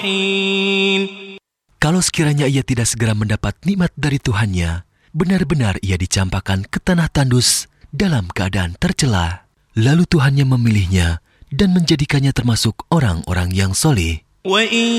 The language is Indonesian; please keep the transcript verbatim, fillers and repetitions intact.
Kalau sekiranya ia tidak segera mendapat nikmat dari Tuhannya, benar-benar ia dicampakkan ke tanah tandus dalam keadaan tercela. Lalu Tuhannya memilihnya dan menjadikannya termasuk orang-orang yang soleh.